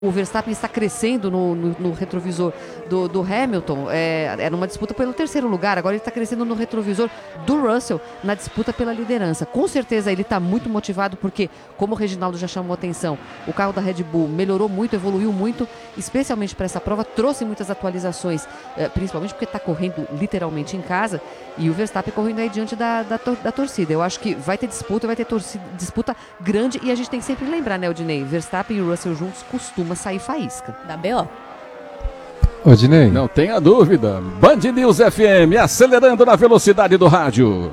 O Verstappen está crescendo no retrovisor do Hamilton, era uma disputa pelo terceiro lugar, agora ele está crescendo no retrovisor do Russell na disputa pela liderança. Com certeza ele está muito motivado porque, como o Reginaldo já chamou atenção, o carro da Red Bull melhorou muito, evoluiu muito, especialmente para essa prova, trouxe muitas atualizações, principalmente porque está correndo literalmente em casa, e o Verstappen correndo aí diante da torcida. Eu acho que vai ter disputa, disputa grande, e a gente tem que sempre lembrar, né, Odinei? Verstappen e o Russell juntos costumam sair faísca. Da B.O. Odinei. Não tenha dúvida. Band News FM, acelerando na velocidade do rádio.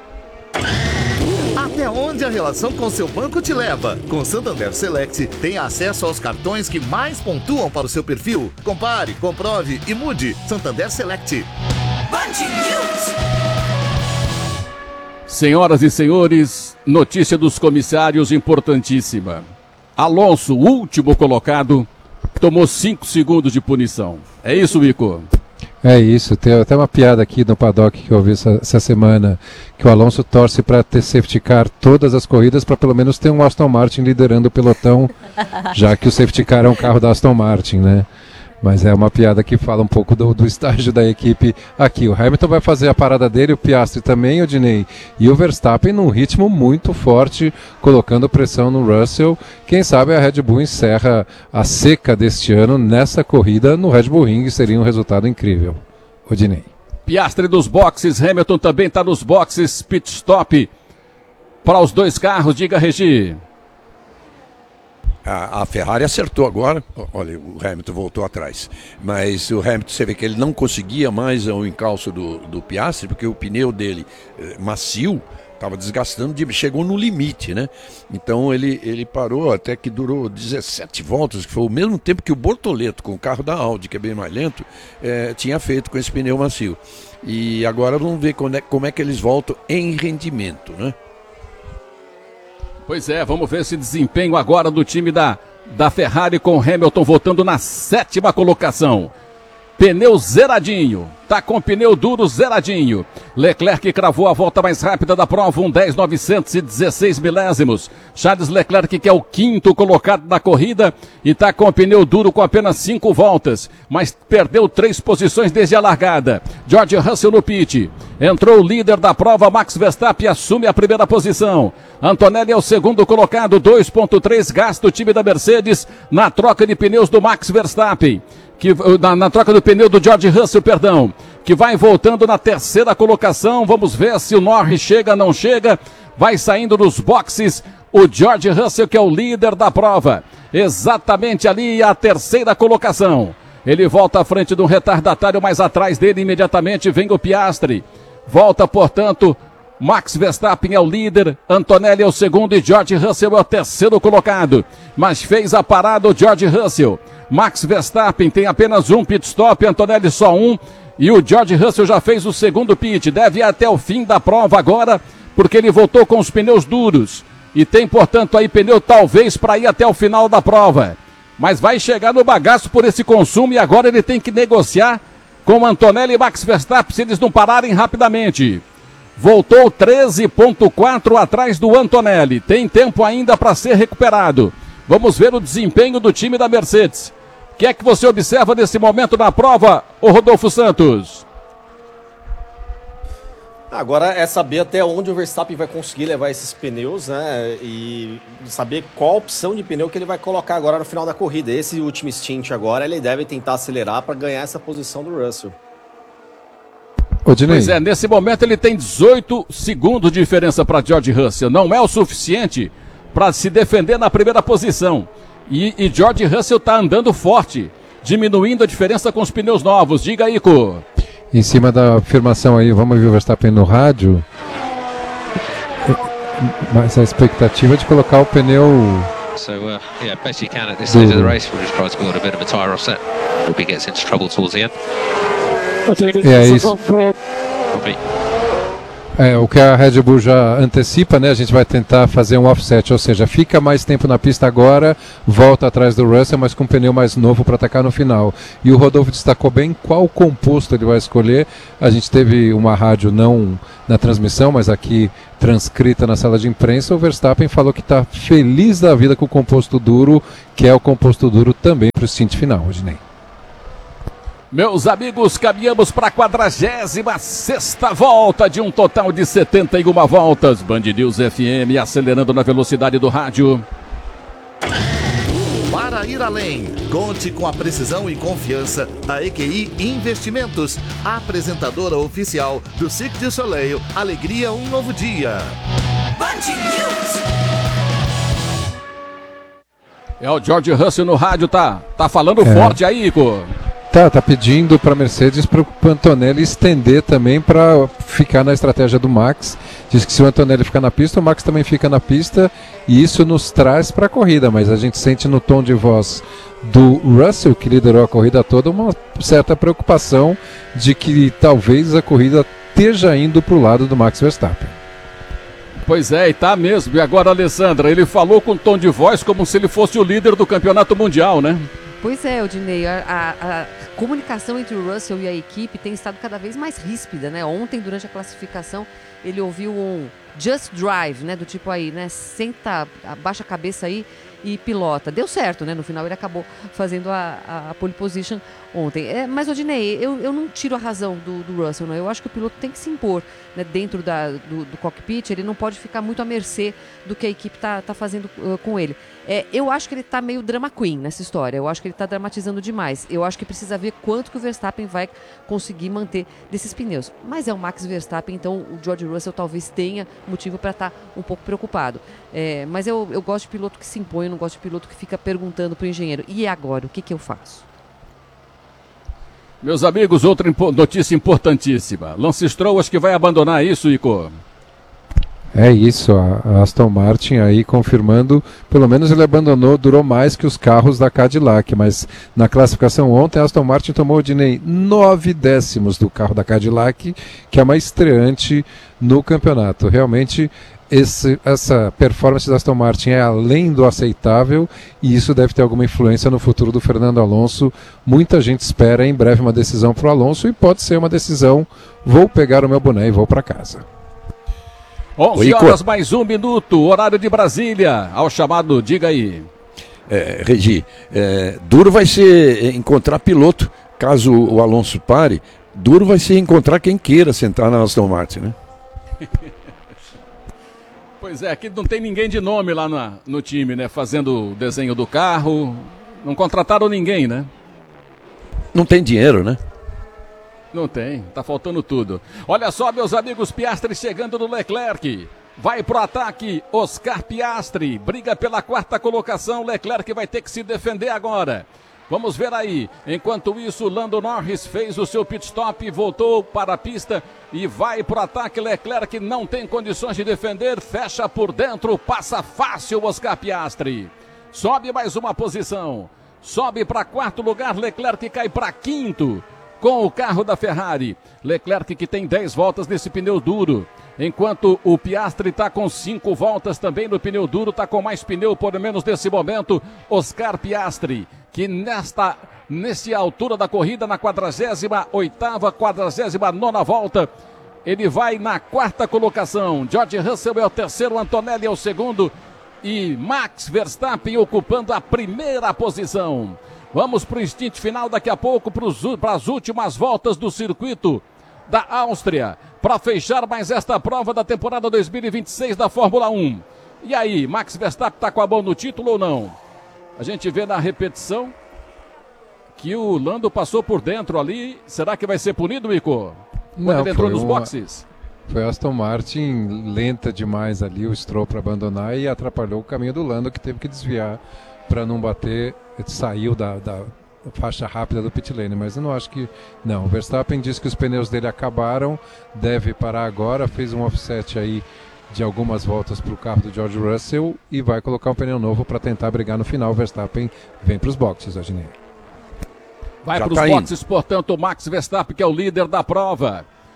Até onde a relação com seu banco te leva? Com Santander Select, tem acesso aos cartões que mais pontuam para o seu perfil. Compare, comprove e mude. Santander Select. Band News. Senhoras e senhores, notícia dos comissários importantíssima. Alonso, último colocado, tomou 5 segundos de punição. É isso, Ico? É isso, tem até uma piada aqui no paddock que eu vi essa semana, que o Alonso torce para ter safety car todas as corridas, para pelo menos ter um Aston Martin liderando o pelotão, já que o safety car é um carro da Aston Martin, né? Mas é uma piada que fala um pouco do estágio da equipe aqui. O Hamilton vai fazer a parada dele, o Piastri também, Odinei. E o Verstappen num ritmo muito forte, colocando pressão no Russell. Quem sabe a Red Bull encerra a seca deste ano nessa corrida no Red Bull Ring. Seria um resultado incrível. Odinei. Piastri dos boxes, Hamilton também está nos boxes. Pit stop para os dois carros, diga, Regi. A Ferrari acertou agora, olha, o Hamilton voltou atrás, mas o Hamilton, você vê que ele não conseguia mais o encalço do Piastri, porque o pneu dele, macio, estava desgastando, chegou no limite, né? Então ele parou até que durou 17 voltas, que foi o mesmo tempo que o Bortoleto, com o carro da Audi, que é bem mais lento, tinha feito com esse pneu macio. E agora vamos ver como é que eles voltam em rendimento, né? Pois é, vamos ver esse desempenho agora do time da Ferrari, com Hamilton voltando na 7ª colocação. Pneu zeradinho, tá com pneu duro zeradinho. Leclerc cravou a volta mais rápida da prova, 1:10.916 milésimos. Charles Leclerc, que é o 5º colocado da corrida, e tá com pneu duro com apenas 5 voltas, mas perdeu 3 posições desde a largada. George Russell no pit. Entrou o líder da prova, Max Verstappen, assume a primeira posição. Antonelli é o 2º colocado, 2,3 gasta o time da Mercedes na troca de pneus do Max Verstappen. Na troca do pneu do George Russell, perdão, que vai voltando na 3ª colocação. Vamos ver se o Norris chega, não chega. Vai saindo dos boxes o George Russell, que é o líder da prova. Exatamente ali a 3ª colocação. Ele volta à frente de um retardatário, mais atrás dele imediatamente vem o Piastri. Volta, portanto, Max Verstappen é o líder, Antonelli é o 2º e George Russell é o 3º colocado. Mas fez a parada o George Russell. Max Verstappen tem apenas um pit stop, Antonelli só um, e o George Russell já fez o 2º pit. Deve ir até o fim da prova agora, porque ele voltou com os pneus duros. E tem, portanto, aí pneu talvez para ir até o final da prova. Mas vai chegar no bagaço por esse consumo e agora ele tem que negociar com Antonelli e Max Verstappen se eles não pararem rapidamente. Voltou 13,4 atrás do Antonelli. Tem tempo ainda para ser recuperado. Vamos ver o desempenho do time da Mercedes. O que é que você observa nesse momento na prova, ô Rodolfo Santos? Agora é saber até onde o Verstappen vai conseguir levar esses pneus, né? E saber qual opção de pneu que ele vai colocar agora no final da corrida. Esse último stint agora, ele deve tentar acelerar para ganhar essa posição do Russell. Odinei. Pois é, nesse momento ele tem 18 segundos de diferença para George Russell. Não é o suficiente para se defender na primeira posição. E George Russell está andando forte, diminuindo a diferença com os pneus novos. Diga aí, Ico. Em cima da afirmação aí, vamos ver o Verstappen no rádio. Mas a expectativa de colocar o pneu... So, best you can at this stage of the race. We'll just try to build a bit of a tyre offset. Hope he gets into trouble towards the end. É isso. O que a Red Bull já antecipa, né? A gente vai tentar fazer um offset, ou seja, fica mais tempo na pista agora, volta atrás do Russell, mas com um pneu mais novo para atacar no final. E o Rodolfo destacou bem qual composto ele vai escolher. A gente teve uma rádio não na transmissão, mas aqui transcrita na sala de imprensa. O Verstappen falou que está feliz da vida com o composto duro, que é o composto duro também para o stint final, Rodinei. Meus amigos, caminhamos para a 46ª volta de um total de 71 voltas. Band News FM acelerando na velocidade do rádio. Para ir além, conte com a precisão e confiança da EQI Investimentos, apresentadora oficial do Cirque du Soleil, Alegria, um novo dia. Band News. O George Russell no rádio, tá falando forte aí, Ico. Tá pedindo para a Mercedes para o Antonelli estender também para ficar na estratégia do Max. Diz que se o Antonelli ficar na pista, o Max também fica na pista e isso nos traz para a corrida, mas a gente sente no tom de voz do Russell, que liderou a corrida toda, uma certa preocupação de que talvez a corrida esteja indo para o lado do Max Verstappen. Pois é, e tá mesmo. E agora, Alessandra, ele falou com tom de voz como se ele fosse o líder do campeonato mundial, né? Pois é, Odinei, a comunicação entre o Russell e a equipe tem estado cada vez mais ríspida, né? Ontem, durante a classificação, ele ouviu um just drive, né? Do tipo aí, né? Senta, abaixa a cabeça aí e pilota. Deu certo, né? No final ele acabou fazendo a pole position ontem. Mas, Odinei, eu não tiro a razão do Russell, não. Eu acho que o piloto tem que se impor, né? Dentro do cockpit, ele não pode ficar muito à mercê do que a equipe tá fazendo com ele. Eu acho que ele tá meio drama queen nessa história. Eu acho que ele tá dramatizando demais. Eu acho que precisa ver quanto que o Verstappen vai conseguir manter desses pneus. Mas é o Max Verstappen, então o George Russell talvez tenha motivo para estar um pouco preocupado. Mas eu gosto de piloto que se impõe, eu não gosto de piloto que fica perguntando pro engenheiro: e agora, o que eu faço? Meus amigos, outra notícia importantíssima. Lance Stroll acho que vai abandonar isso, Ico. É isso, a Aston Martin aí confirmando, pelo menos ele abandonou, durou mais que os carros da Cadillac, mas na classificação ontem a Aston Martin tomou, Dinei, 9 décimos do carro da Cadillac, que é uma estreante no campeonato. Realmente essa performance da Aston Martin é além do aceitável e isso deve ter alguma influência no futuro do Fernando Alonso. Muita gente espera em breve uma decisão para o Alonso e pode ser uma decisão, vou pegar o meu boné e vou para casa. 11 horas mais 1 minuto, horário de Brasília, ao chamado, diga aí. Regi, duro vai ser encontrar piloto, caso o Alonso pare, duro vai ser encontrar quem queira sentar na Aston Martin, né? Pois é, aqui não tem ninguém de nome lá no time, né, fazendo o desenho do carro, não contrataram ninguém, né? Não tem dinheiro, né? Não tem, tá faltando tudo. Olha só, meus amigos, Piastri chegando no Leclerc. Vai pro ataque, Oscar Piastri. Briga pela 4ª colocação, Leclerc vai ter que se defender agora. Vamos ver aí. Enquanto isso, Lando Norris fez o seu pit stop, voltou para a pista e vai pro ataque. Leclerc não tem condições de defender, fecha por dentro, passa fácil Oscar Piastri. Sobe mais uma posição. Sobe para 4º lugar, Leclerc cai para 5º. Com o carro da Ferrari, Leclerc que tem 10 voltas nesse pneu duro, enquanto o Piastri está com 5 voltas também no pneu duro, está com mais pneu por menos nesse momento, Oscar Piastri, que nessa altura da corrida, na 48ª, 49ª volta, ele vai na 4ª colocação, George Russell é o 3º, Antonelli é o 2º e Max Verstappen ocupando a 1ª posição. Vamos para o stint final daqui a pouco, para as últimas voltas do circuito da Áustria, para fechar mais esta prova da temporada 2026 da Fórmula 1. E aí, Max Verstappen está com a mão no título ou não? A gente vê na repetição que o Lando passou por dentro ali. Será que vai ser punido, Ico? Quando ele entrou nos boxes? Foi a Aston Martin lenta demais ali, o Stroll para abandonar e atrapalhou o caminho do Lando, que teve que desviar para não bater. Saiu da faixa rápida do pit lane, mas eu não acho que... Não, o Verstappen disse que os pneus dele acabaram, deve parar agora, fez um offset aí de algumas voltas para o carro do George Russell e vai colocar um pneu novo para tentar brigar no final. O Verstappen vem para os boxes, Aginei. Vai para os boxes, portanto, o Max Verstappen, que é o líder da prova.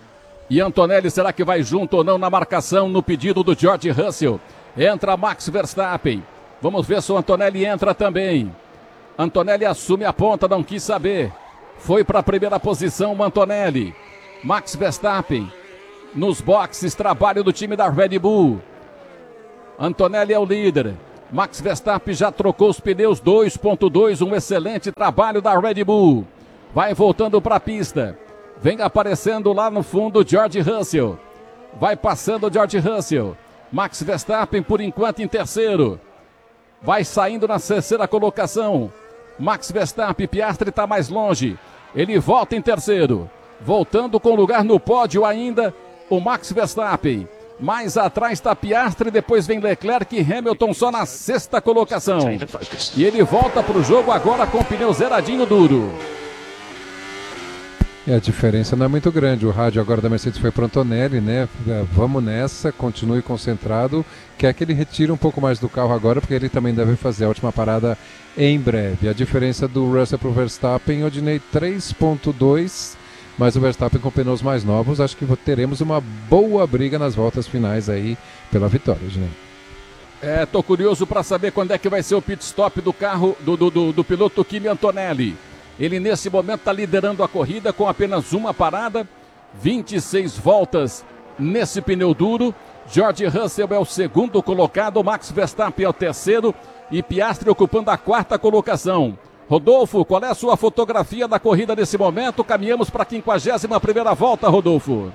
E Antonelli, será que vai junto ou não na marcação no pedido do George Russell? Entra Max Verstappen. Vamos ver se o Antonelli entra também. Antonelli assume a ponta, não quis saber. Foi para a primeira posição o Antonelli. Max Verstappen nos boxes, trabalho do time da Red Bull. Antonelli é o líder. Max Verstappen já trocou os pneus 2.2, um excelente trabalho da Red Bull. Vai voltando para a pista. Vem aparecendo lá no fundo George Russell. Vai passando George Russell. Max Verstappen por enquanto em terceiro. Vai saindo na terceira colocação. Max Verstappen, Piastri está mais longe. Ele volta em terceiro. Voltando com lugar no pódio ainda o Max Verstappen. Mais atrás está Piastri, depois vem Leclerc e Hamilton só na sexta colocação. E ele volta para o jogo agora com o pneu zeradinho duro. A diferença não é muito grande. O rádio agora da Mercedes foi para o Antonelli, né? Vamos nessa, continue concentrado. Quer que ele retire um pouco mais do carro agora, porque ele também deve fazer a última parada em breve. A diferença do Russell para o Verstappen, Odinei, 3.2, mas o Verstappen com pneus mais novos. Acho que teremos uma boa briga nas voltas finais aí pela vitória, Odinei. Tô curioso para saber quando é que vai ser o pit stop do carro do piloto Kimi Antonelli. Ele nesse momento está liderando a corrida com apenas uma parada, 26 voltas nesse pneu duro. George Russell é o segundo colocado, Max Verstappen é o terceiro e Piastri ocupando a quarta colocação. Rodolfo, qual é a sua fotografia da corrida nesse momento? Caminhamos para a 51ª volta, Rodolfo.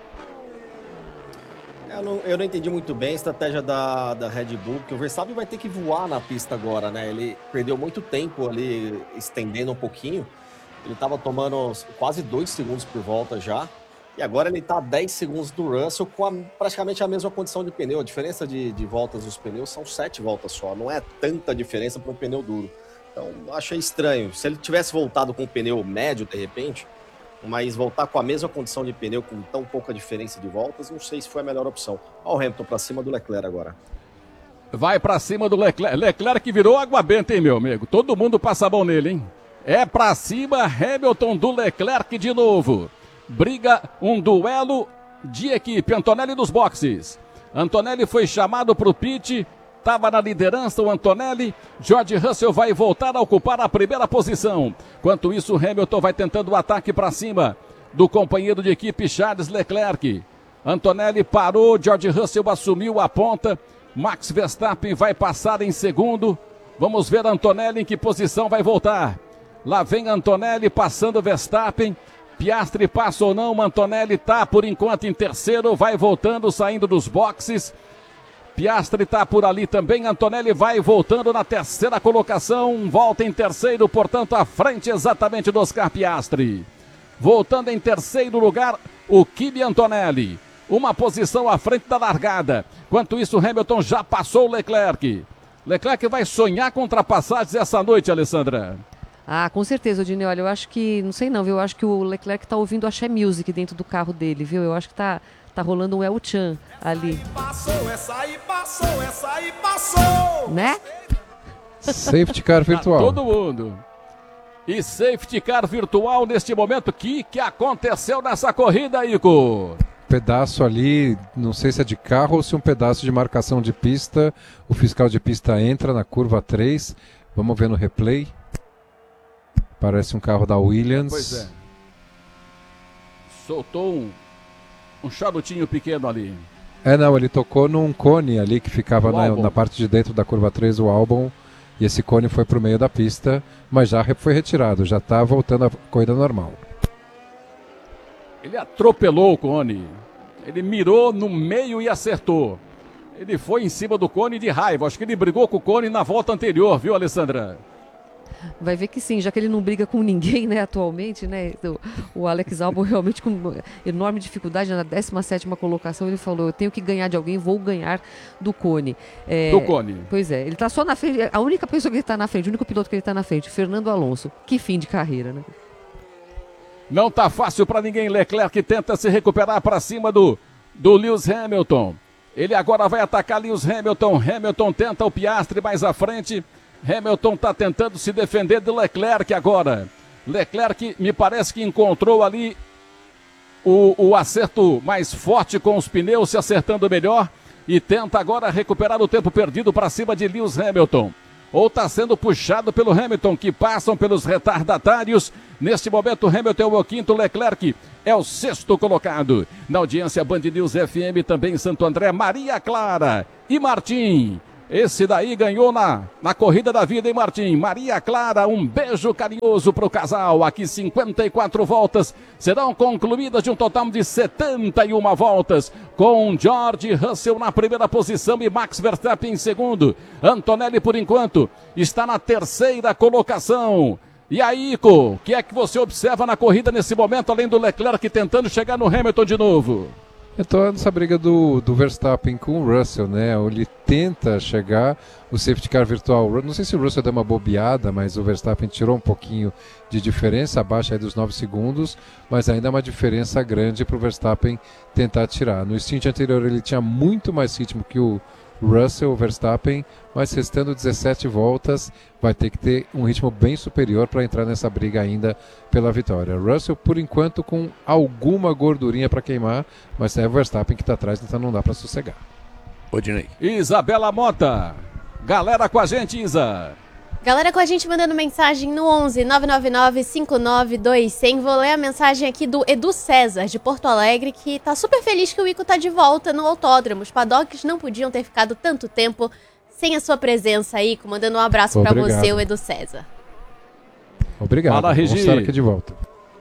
Eu não entendi muito bem a estratégia da Red Bull, porque o Verstappen vai ter que voar na pista agora, né? Ele perdeu muito tempo ali, estendendo um pouquinho. Ele estava tomando quase 2 segundos por volta já. E agora ele está a 10 segundos do Russell com praticamente a mesma condição de pneu. A diferença de voltas dos pneus são 7 voltas só. Não é tanta diferença para um pneu duro. Então, achei estranho. Se ele tivesse voltado com um pneu médio, de repente, mas voltar com a mesma condição de pneu, com tão pouca diferença de voltas, não sei se foi a melhor opção. Olha o Hamilton para cima do Leclerc agora. Vai para cima do Leclerc. Leclerc que virou água benta, hein, meu amigo? Todo mundo passa a mão nele, hein? É para cima, Hamilton do Leclerc de novo. Briga, um duelo de equipe. Antonelli nos boxes. Antonelli foi chamado para o pit. Estava na liderança o Antonelli. George Russell vai voltar a ocupar a primeira posição. Enquanto isso, Hamilton vai tentando o ataque para cima do companheiro de equipe Charles Leclerc. Antonelli parou, George Russell assumiu a ponta. Max Verstappen vai passar em segundo. Vamos ver Antonelli em que posição vai voltar. Lá vem Antonelli passando Verstappen. Piastri passa ou não, Antonelli está por enquanto em terceiro. Vai voltando, saindo dos boxes. Piastri está por ali também, Antonelli vai voltando na terceira colocação, volta em terceiro, portanto à frente exatamente do Oscar Piastri. Voltando em terceiro lugar, o Kimi Antonelli, uma posição à frente da largada. Enquanto isso, Hamilton já passou o Leclerc. Leclerc vai sonhar com ultrapassagens essa noite, Alessandra. Ah, com certeza, Odinei. Olha, eu acho que, não sei não, viu? Eu acho que o Leclerc está ouvindo Axé Music dentro do carro dele, viu? Eu acho que tá rolando um El Chan ali. Essa aí passou. Né? Safety car virtual. Todo mundo. E safety car virtual neste momento. Que aconteceu nessa corrida, Ico? Pedaço ali, não sei se é de carro ou se é um pedaço de marcação de pista. O fiscal de pista entra na curva 3. Vamos ver no replay. Parece um carro da Williams. Pois é. Soltou um charutinho pequeno ali. Não, ele tocou num cone ali que ficava na parte de dentro da curva 3, o Albon. E esse cone foi pro meio da pista, mas já foi retirado, já está voltando a corrida normal. Ele atropelou o cone. Ele mirou no meio e acertou. Ele foi em cima do cone de raiva. Acho que ele brigou com o cone na volta anterior, viu, Alessandra? Vai ver que sim, já que ele não briga com ninguém, né, atualmente, né, o Alex Albon realmente com enorme dificuldade na 17ª colocação, ele falou, eu tenho que ganhar de alguém, vou ganhar do cone. Do cone. Pois é, ele tá só na frente, a única pessoa que ele tá na frente, o único piloto que ele tá na frente, Fernando Alonso, que fim de carreira, né? Não tá fácil para ninguém, Leclerc tenta se recuperar para cima do Lewis Hamilton. Ele agora vai atacar Lewis Hamilton, Hamilton tenta o Piastri mais à frente. Hamilton está tentando se defender do Leclerc agora. Leclerc me parece que encontrou ali o acerto mais forte com os pneus, se acertando melhor e tenta agora recuperar o tempo perdido para cima de Lewis Hamilton. Ou está sendo puxado pelo Hamilton, que passam pelos retardatários. Neste momento, Hamilton é o 5º, Leclerc é o 6º colocado. Na audiência Band News FM, também em Santo André, Maria Clara e Martim. Esse daí ganhou na corrida da vida, hein, Martim? Maria Clara, um beijo carinhoso para o casal. Aqui 54 voltas serão concluídas de um total de 71 voltas. Com George Russell na primeira posição e Max Verstappen em segundo. Antonelli, por enquanto, está na 3ª colocação. E aí, Ico, o que é que você observa na corrida nesse momento, além do Leclerc tentando chegar no Hamilton de novo? Eu estou nessa briga do Verstappen com o Russell, né? Ele tenta chegar, o safety car virtual, não sei se o Russell deu uma bobeada, mas o Verstappen tirou um pouquinho de diferença, abaixo aí dos 9 segundos, mas ainda é uma diferença grande para o Verstappen tentar tirar. No stint anterior ele tinha muito mais ritmo que o Russell, o Verstappen, mas restando 17 voltas, vai ter que ter um ritmo bem superior para entrar nessa briga ainda pela vitória. Russell, por enquanto, com alguma gordurinha para queimar, mas é o Verstappen que está atrás, então não dá para sossegar. Odinei. Isabela Mota, galera com a gente, Isa. Galera com a gente mandando mensagem no 11 999 59200. Vou ler a mensagem aqui do Edu César, de Porto Alegre, que tá super feliz que o Ico tá de volta no autódromo. Os paddocks não podiam ter ficado tanto tempo sem a sua presença, Ico. Mandando um abraço para você, o Edu César. Obrigado, fala, vamos estar aqui de volta.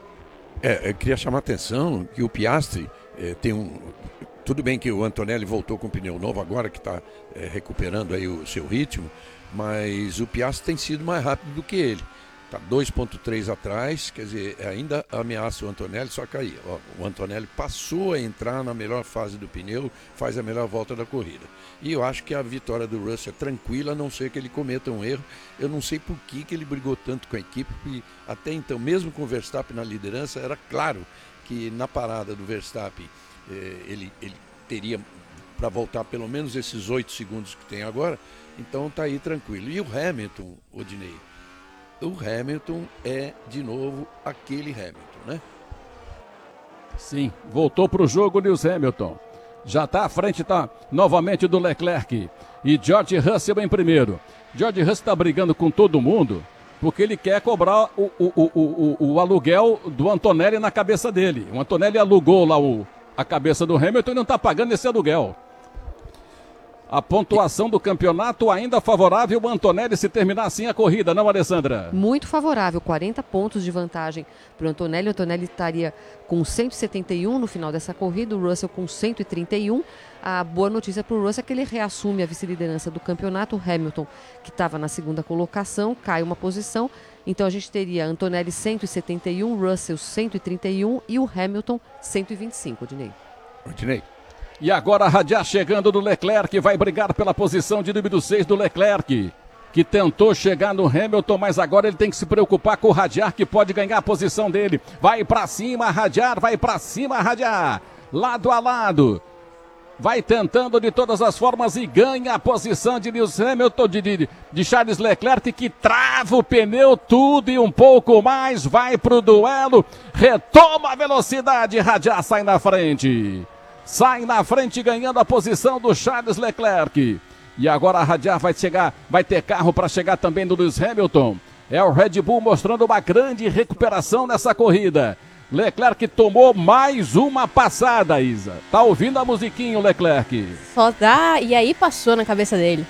Eu queria chamar a atenção que o Piastri tem um... Tudo bem que o Antonelli voltou com pneu novo agora, que está recuperando aí o seu ritmo, mas o Piastri tem sido mais rápido do que ele. Está 2,3 atrás, quer dizer, ainda ameaça o Antonelli, só que aí, ó, o Antonelli passou a entrar na melhor fase do pneu, faz a melhor volta da corrida. E eu acho que a vitória do Russell é tranquila, a não ser que ele cometa um erro. Eu não sei por que ele brigou tanto com a equipe, porque até então, mesmo com o Verstappen na liderança, era claro que na parada do Verstappen ele teria para voltar pelo menos esses 8 segundos que tem agora, então tá aí tranquilo. E o Hamilton, Odinei, o Hamilton é de novo aquele Hamilton, né? Sim, voltou para o jogo Lewis Hamilton. Já está à frente, tá novamente do Leclerc. E George Russell em primeiro. George Russell está brigando com todo mundo porque ele quer cobrar o aluguel do Antonelli na cabeça dele. O Antonelli alugou lá a cabeça do Hamilton e não está pagando esse aluguel. A pontuação do campeonato ainda favorável ao Antonelli se terminar assim a corrida, não, Alessandra? Muito favorável, 40 pontos de vantagem para o Antonelli. O Antonelli estaria com 171 no final dessa corrida, o Russell com 131. A boa notícia para o Russell é que ele reassume a vice-liderança do campeonato. O Hamilton, que estava na segunda colocação, cai uma posição. Então a gente teria Antonelli 171, Russell 131 e o Hamilton 125, Odinei. E agora a Radiar chegando do Leclerc, vai brigar pela posição de número 6 do Leclerc, que tentou chegar no Hamilton, mas agora ele tem que se preocupar com o Radiar, que pode ganhar a posição dele. Vai pra cima, Radiar, vai pra cima, Radiar, lado a lado. Vai tentando de todas as formas e ganha a posição de Lewis Hamilton, de Charles Leclerc, que trava o pneu tudo e um pouco mais, vai pro duelo, retoma a velocidade, Radiar sai na frente. Sai na frente ganhando a posição do Charles Leclerc. E agora a Radiar vai ter carro para chegar também do Lewis Hamilton. É o Red Bull mostrando uma grande recuperação nessa corrida. Leclerc tomou mais uma passada, Isa. Tá ouvindo a musiquinha, o Leclerc? Só dá, e aí passou na cabeça dele.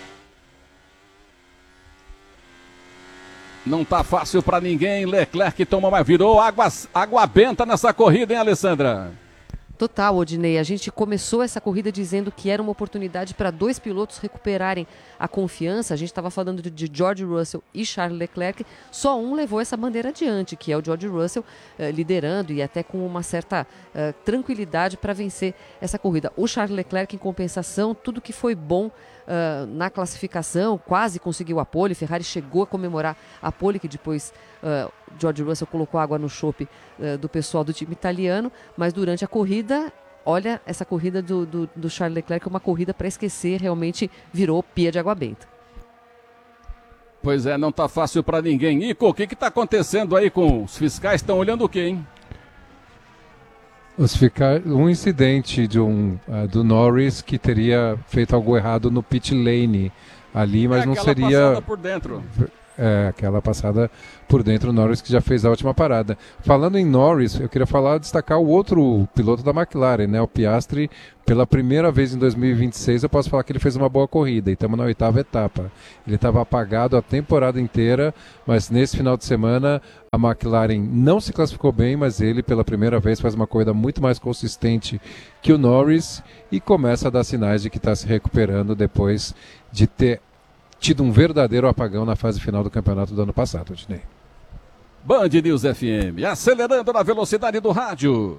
Não tá fácil para ninguém. Leclerc tomou mais, virou água benta nessa corrida, hein, Alessandra? Total, Odinei. A gente começou essa corrida dizendo que era uma oportunidade para 2 pilotos recuperarem a confiança. A gente estava falando de George Russell e Charles Leclerc. Só um levou essa bandeira adiante, que é o George Russell, liderando e até com uma certa tranquilidade para vencer essa corrida. O Charles Leclerc, em compensação, tudo que foi bom na classificação, quase conseguiu a pole. Ferrari chegou a comemorar a pole, que depois George Russell colocou água no chope do pessoal do time italiano, mas durante a corrida, olha, essa corrida do Charles Leclerc é uma corrida para esquecer, realmente virou pia de água benta. Pois é, não tá fácil para ninguém. Ico, o que tá acontecendo aí com os fiscais? Estão olhando o quê, hein? Um incidente do Norris que teria feito algo errado no pit lane ali, mas não seria... Passada por dentro. Aquela passada por dentro, o Norris que já fez a última parada. Falando em Norris, eu queria destacar o outro piloto da McLaren, né? O Piastri, pela primeira vez em 2026, eu posso falar que ele fez uma boa corrida, e estamos na 8ª etapa. Ele estava apagado a temporada inteira, mas nesse final de semana a McLaren não se classificou bem, mas ele pela primeira vez faz uma corrida muito mais consistente que o Norris e começa a dar sinais de que está se recuperando depois de ter tido um verdadeiro apagão na fase final do campeonato do ano passado, Odinei. Band News FM, acelerando na velocidade do rádio.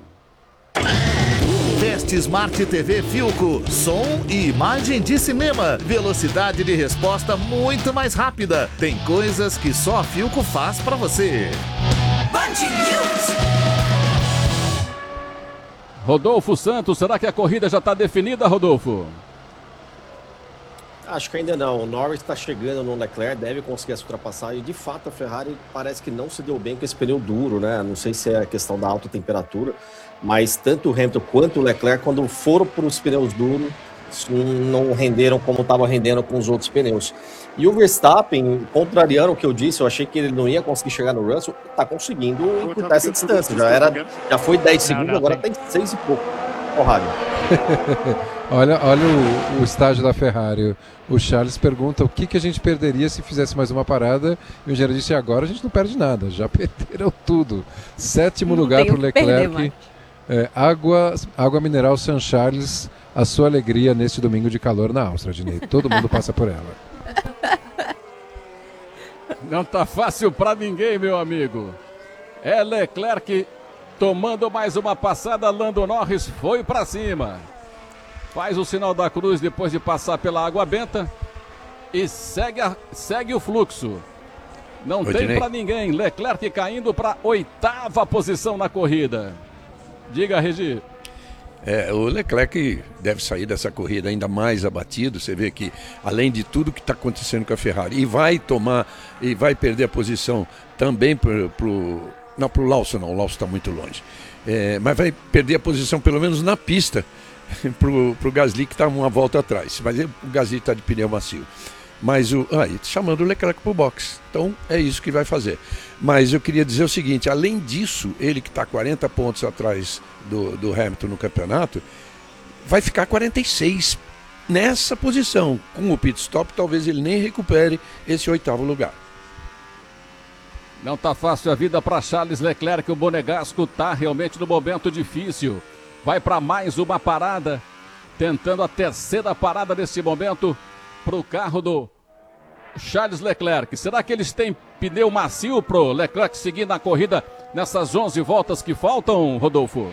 Teste Smart TV Philco, som e imagem de cinema, velocidade de resposta muito mais rápida. Tem coisas que só a Philco faz pra você. Band News. Rodolfo Santos, será que a corrida já está definida, Rodolfo? Acho que ainda não. O Norris está chegando no Leclerc, deve conseguir essa ultrapassagem. De fato, a Ferrari parece que não se deu bem com esse pneu duro, né? Não sei se é a questão da alta temperatura, mas tanto o Hamilton quanto o Leclerc, quando foram para os pneus duros, não renderam como estava rendendo com os outros pneus. E o Verstappen, contrariando o que eu disse, eu achei que ele não ia conseguir chegar no Russell, está conseguindo encurtar essa distância. Já foi 10 segundos, agora está em 6 e pouco. Porrada. Olha o estágio da Ferrari. O Charles pergunta o que a gente perderia se fizesse mais uma parada. E o engenheiro disse, agora a gente não perde nada. Já perderam tudo. 7º lugar para o Leclerc. Água mineral St. Charles, a sua alegria neste domingo de calor na Áustria, Dinei. Todo mundo passa por ela. Não tá fácil para ninguém, meu amigo. É Leclerc tomando mais uma passada. Lando Norris foi para cima. Faz o sinal da cruz depois de passar pela água benta e segue o fluxo. Não tem para ninguém. Leclerc caindo para 8ª posição na corrida. Diga, Regi. O Leclerc deve sair dessa corrida ainda mais abatido. Você vê que, além de tudo que está acontecendo com a Ferrari, e vai perder a posição também não, para o Lawson não, o Lawson está muito longe. Mas vai perder a posição pelo menos na pista para o Gasly, que está uma volta atrás. Mas o Gasly está de pneu macio. Mas chamando o Leclerc para o box. Então é isso que vai fazer. Mas eu queria dizer o seguinte, além disso, ele que está 40 pontos atrás do Hamilton no campeonato, vai ficar 46 nessa posição. Com o pit stop, talvez ele nem recupere esse 8º lugar. Não tá fácil a vida para Charles Leclerc. O Monegasco tá realmente no momento difícil. Vai para mais uma parada, tentando a 3ª parada nesse momento para o carro do Charles Leclerc. Será que eles têm pneu macio pro Leclerc seguir na corrida nessas 11 voltas que faltam, Rodolfo?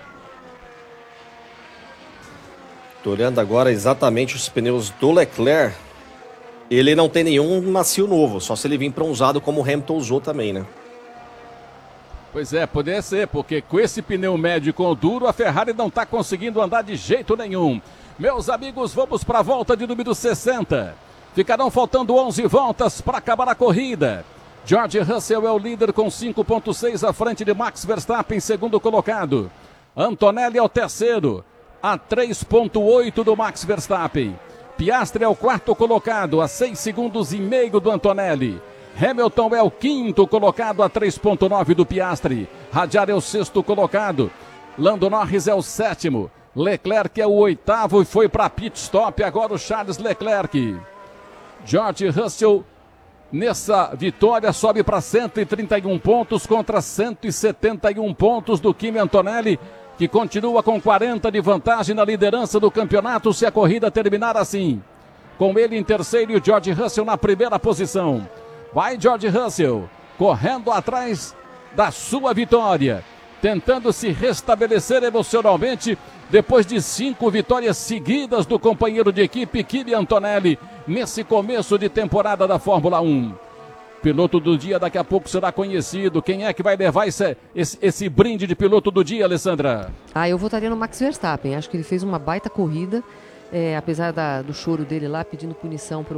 Tô olhando agora exatamente os pneus do Leclerc. Ele não tem nenhum macio novo, só se ele vir para um usado como o Hamilton usou também, né? Pois é, poderia ser, porque com esse pneu médio e com o duro, a Ferrari não está conseguindo andar de jeito nenhum. Meus amigos, vamos para a volta de número 60. Ficarão faltando 11 voltas para acabar a corrida. George Russell é o líder com 5,6 à frente de Max Verstappen, segundo colocado. Antonelli é o terceiro, a 3,8 do Max Verstappen. Piastri é o 4º colocado, a 6,5 segundos do Antonelli. Hamilton é o 5º colocado, a 3,9 do Piastri. Hadjar é o 6º colocado. Lando Norris é o 7º. Leclerc é o 8º e foi para pit stop. Agora o Charles Leclerc. George Russell, nessa vitória, sobe para 131 pontos contra 171 pontos do Kimi Antonelli, que continua com 40 de vantagem na liderança do campeonato se a corrida terminar assim. Com ele em terceiro e o George Russell na primeira posição. Vai George Russell, correndo atrás da sua vitória, tentando se restabelecer emocionalmente depois de 5 vitórias seguidas do companheiro de equipe Kimi Antonelli nesse começo de temporada da Fórmula 1. Piloto do dia daqui a pouco será conhecido. Quem é que vai levar esse brinde de piloto do dia, Alessandra? Eu votaria no Max Verstappen. Acho que ele fez uma baita corrida, apesar do choro dele lá pedindo punição pro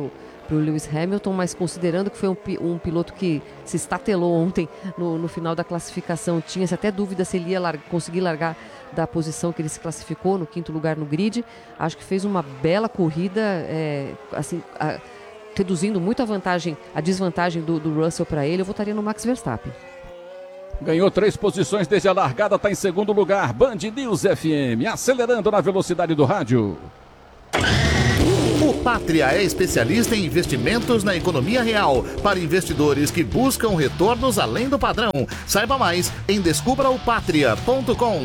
o Lewis Hamilton, mas considerando que foi um piloto que se estatelou ontem no final da classificação, tinha-se até dúvida se ele ia conseguir largar da posição que ele se classificou, no 5º lugar no grid. Acho que fez uma bela corrida, reduzindo muito a desvantagem do Russell para ele. Eu votaria no Max Verstappen. Ganhou 3 posições desde a largada, está em 2º lugar. Band News FM, acelerando na velocidade do rádio. O Pátria é especialista em investimentos na economia real para investidores que buscam retornos além do padrão. Saiba mais em descubraopatria.com.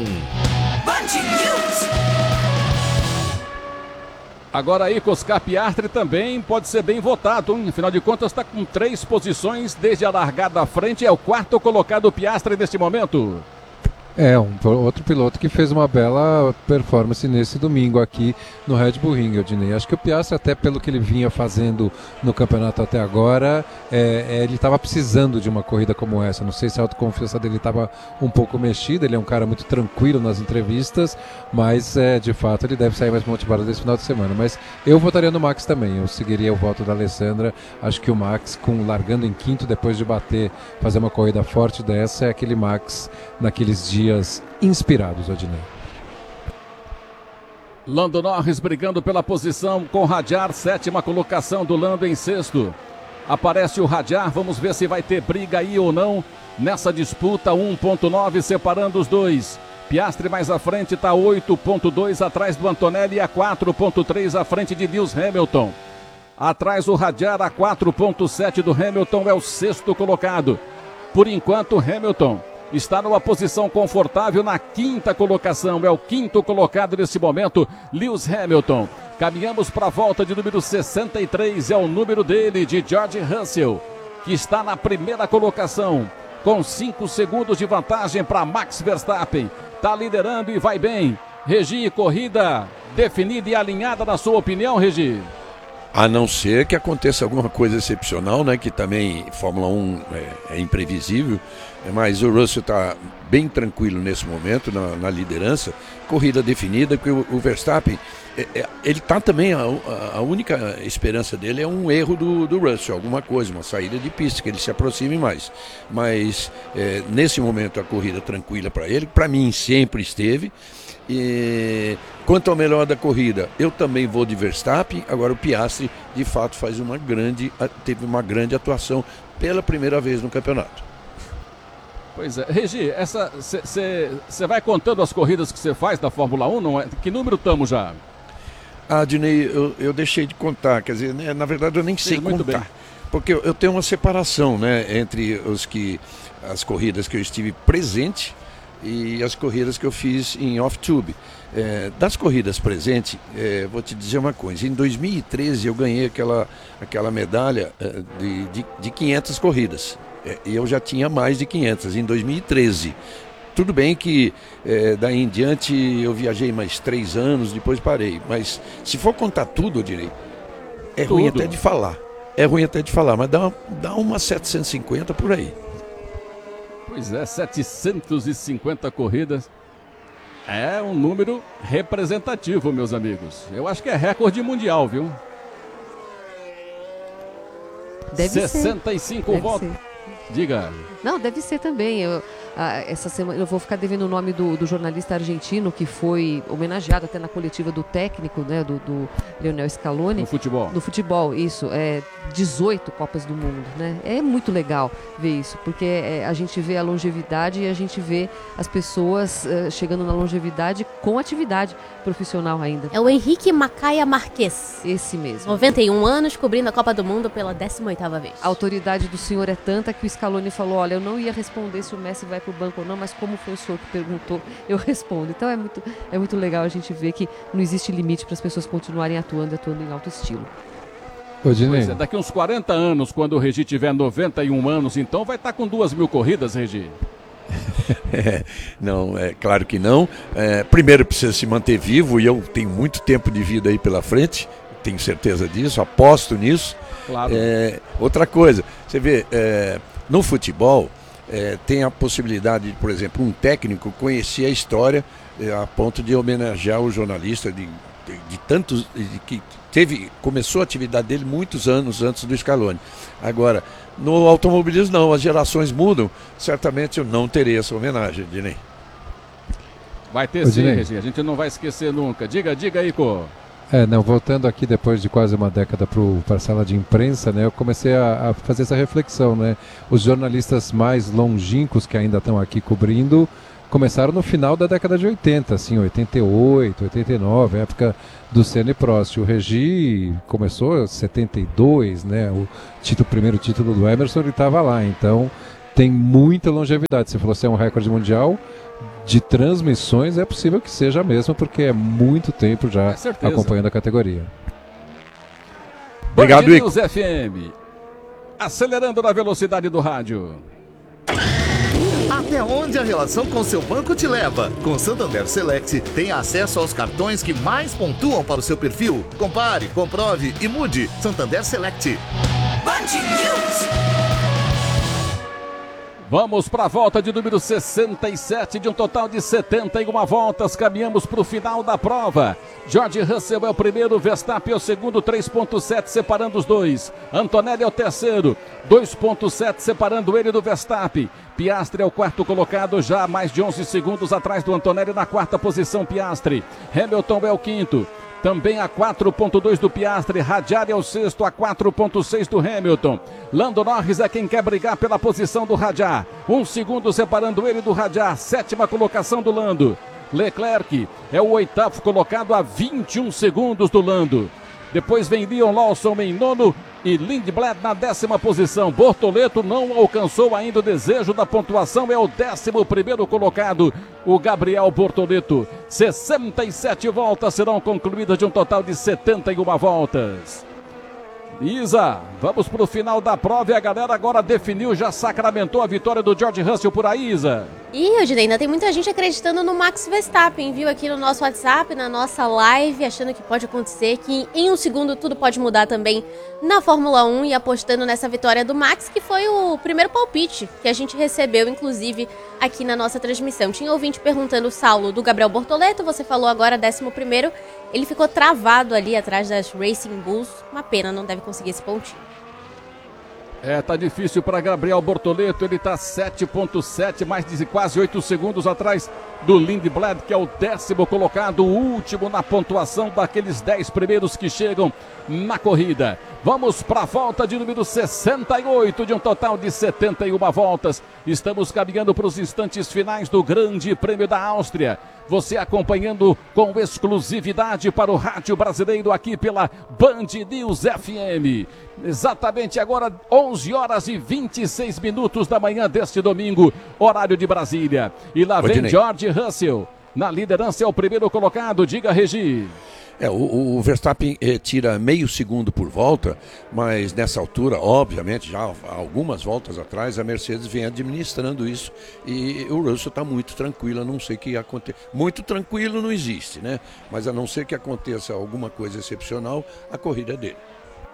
Agora aí, Oscar Piastri também pode ser bem votado, hein? Afinal de contas, está com 3 posições desde a largada à frente. É o 4º colocado Piastri neste momento. Outro piloto que fez uma bela performance nesse domingo aqui no Red Bull Ring, Odinei. Acho que o Piastri, até pelo que ele vinha fazendo no campeonato até agora, ele estava precisando de uma corrida como essa. Não sei se a autoconfiança dele estava um pouco mexida, ele é um cara muito tranquilo nas entrevistas, mas de fato ele deve sair mais motivado desse final de semana. Mas eu votaria no Max também, eu seguiria o voto da Alessandra. Acho que o Max, largando em 5º depois de fazer uma corrida forte dessa, é aquele Max naqueles dias inspirados, Odinei. Lando Norris brigando pela posição com o Hadjar, 7ª colocação do Lando em 6º. Aparece o Hadjar, vamos ver se vai ter briga aí ou não nessa disputa. 1.9 separando os dois. Piastri mais à frente, está 8.2 atrás do Antonelli, a 4.3 à frente de Lewis Hamilton. Atrás o Hadjar, a 4.7 do Hamilton, é o 6º colocado. Por enquanto, Hamilton está numa posição confortável na 5ª colocação. É o 5º colocado nesse momento, Lewis Hamilton. Caminhamos para a volta de número 63. É o número dele, de George Russell, que está na 1ª colocação, com 5 segundos de vantagem para Max Verstappen. Está liderando e vai bem. Regi, corrida definida e alinhada, na sua opinião, Regi? A não ser que aconteça alguma coisa excepcional, né? Que também Fórmula 1 é imprevisível, mas o Russell está bem tranquilo nesse momento na liderança, corrida definida, porque o Verstappen, ele está também, a única esperança dele é um erro do Russell, alguma coisa, uma saída de pista, que ele se aproxime mais. Mas nesse momento a corrida tranquila para ele, para mim sempre esteve. E quanto ao melhor da corrida, eu também vou de Verstappen. Agora o Piastri de fato teve uma grande atuação pela primeira vez no campeonato. Pois é, Regi, você vai contando as corridas que você faz da Fórmula 1, não é? Que número estamos já? Dinei, eu deixei de contar, quer dizer, na verdade eu nem sei muito contar, bem. Porque eu tenho uma separação, né, entre as corridas que eu estive presente e as corridas que eu fiz em off-tube. Das corridas presentes, vou te dizer uma coisa, em 2013 eu ganhei aquela medalha de 500 corridas, e eu já tinha mais de 500 em 2013. Tudo bem que daí em diante eu viajei mais 3 anos, depois parei, mas se for contar tudo, eu direi, ruim até de falar, mas dá umas 750 por aí. Pois é, 750 corridas. É um número representativo, meus amigos. Eu acho que é recorde mundial, viu? Deve 65 ser. votos. Diga. Não, deve ser também. Essa semana eu vou ficar devendo o nome do jornalista argentino que foi homenageado até na coletiva do técnico, né, do Lionel Scaloni. No futebol. No futebol, isso. 18 Copas do Mundo, né? É muito legal ver isso, porque a gente vê a longevidade e a gente vê as pessoas chegando na longevidade com atividade profissional ainda. É o Henrique Macaia Marques. Esse mesmo. 91 anos, cobrindo a Copa do Mundo pela 18ª vez. A autoridade do senhor é tanta que o Scaloni falou, olha, eu não ia responder se o Messi vai pro banco ou não, mas como foi o senhor que perguntou, eu respondo. Então é muito legal a gente ver que não existe limite para as pessoas continuarem atuando em alto estilo. Pois é, daqui uns 40 anos, quando o Regi tiver 91 anos, então vai estar com 2.000 corridas, Regi? Não, é claro que não. Primeiro precisa se manter vivo, e eu tenho muito tempo de vida aí pela frente, tenho certeza disso, aposto nisso. Claro. Outra coisa, você vê, no futebol tem a possibilidade de, por exemplo, um técnico conhecer a história a ponto de homenagear o jornalista, de de tantos, que começou a atividade dele muitos anos antes do Scaloni. Agora, no automobilismo não, as gerações mudam, certamente eu não terei essa homenagem, Dinei. Vai ter sim, Regi, a gente não vai esquecer nunca. Diga aí, Ico. Voltando aqui depois de quase uma década para a sala de imprensa, né, eu comecei a fazer essa reflexão, né? Os jornalistas mais longínquos que ainda estão aqui cobrindo começaram no final da década de 80, assim, 88, 89, época do Senna e Prost. O Regi começou em 72, né? O primeiro título do Emerson, ele estava lá, então tem muita longevidade. Você falou se é um recorde mundial de transmissões, é possível que seja mesmo, porque é muito tempo já acompanhando a categoria. Obrigado, Ico. FM, acelerando na velocidade do rádio. Até onde a relação com seu banco te leva? Com Santander Select, tenha acesso aos cartões que mais pontuam para o seu perfil. Compare, comprove e mude. Santander Select. Vamos para a volta de número 67, de um total de 71 voltas. Caminhamos para o final da prova. George Russell é o primeiro, Verstappen é o segundo, 3.7 separando os dois. Antonelli é o terceiro, 2.7 separando ele do Verstappen. Piastri é o quarto colocado, já a mais de 11 segundos atrás do Antonelli na quarta posição, Piastri. Hamilton é o quinto, também a 4.2 do Piastri. Radiari é o sexto, a 4.6 do Hamilton. Lando Norris é quem quer brigar pela posição do Radiar. 1 segundo separando ele do Radiar, sétima colocação do Lando. Leclerc é o oitavo colocado a 21 segundos do Lando. Depois vem Liam Lawson em nono e Lindblad na décima posição. Bortoleto não alcançou ainda o desejo da pontuação, é o 11º colocado, o Gabriel Bortoleto. 67 voltas serão concluídas de um total de 71 voltas. Isa, vamos para o final da prova e a galera agora definiu, já sacramentou a vitória do George Russell por aí, Isa. E, Rodinei, ainda tem muita gente acreditando no Max Verstappen, viu? Aqui no nosso WhatsApp, na nossa live, achando que pode acontecer, que em um segundo tudo pode mudar também na Fórmula 1 e apostando nessa vitória do Max, que foi o primeiro palpite que a gente recebeu, inclusive, aqui na nossa transmissão. Tinha ouvinte perguntando, Saulo, do Gabriel Bortoleto, você falou agora 11º, ele ficou travado ali atrás das Racing Bulls, uma pena, não deve conseguir esse pontinho. Tá difícil para Gabriel Bortoleto, ele tá 7.7, mais de quase 8 segundos atrás do Lindblad, que é o 10º colocado, o último na pontuação daqueles 10 primeiros que chegam na corrida. Vamos para a volta de número 68, de um total de 71 voltas. Estamos caminhando para os instantes finais do Grande Prêmio da Áustria. Você acompanhando com exclusividade para o rádio brasileiro aqui pela Band News FM. Exatamente agora 11 horas e 26 minutos da manhã deste domingo, horário de Brasília. E lá vem George Russell. Na liderança é o primeiro colocado, diga, Regi. O Verstappen tira meio segundo por volta, mas nessa altura, obviamente, já algumas voltas atrás, a Mercedes vem administrando isso e o Russell está muito tranquilo, a não ser que aconteça. Muito tranquilo não existe, né? Mas a não ser que aconteça alguma coisa excepcional, a corrida é dele.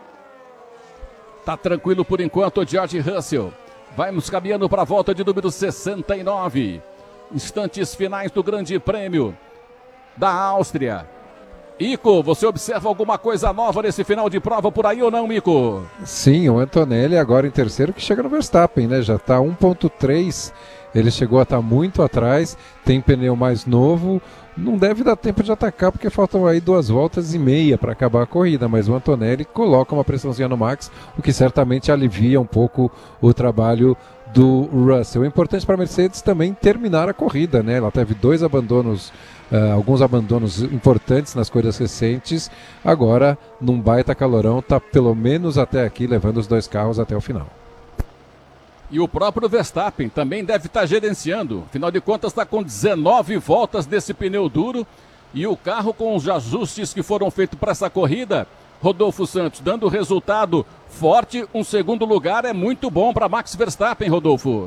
Tá tranquilo por enquanto, George Russell. Vamos caminhando para a volta de número 69. Instantes finais do Grande Prêmio da Áustria. Ico, você observa alguma coisa nova nesse final de prova por aí ou não, Ico? Sim, o Antonelli agora em terceiro, que chega no Verstappen, né? Já está 1.3, ele chegou a estar muito atrás, tem pneu mais novo, não deve dar tempo de atacar porque faltam aí 2 voltas e meia para acabar a corrida, mas o Antonelli coloca uma pressãozinha no Max, o que certamente alivia um pouco o trabalho do Russell. É importante para a Mercedes também terminar a corrida, né? Ela teve 2 abandonos, alguns abandonos importantes nas corridas recentes. Agora, num baita calorão, está pelo menos até aqui, levando os 2 carros até o final. E o próprio Verstappen também deve estar gerenciando. Afinal de contas, está com 19 voltas desse pneu duro. E o carro, com os ajustes que foram feitos para essa corrida, Rodolfo Santos, dando resultado forte, um segundo lugar é muito bom para Max Verstappen, Rodolfo.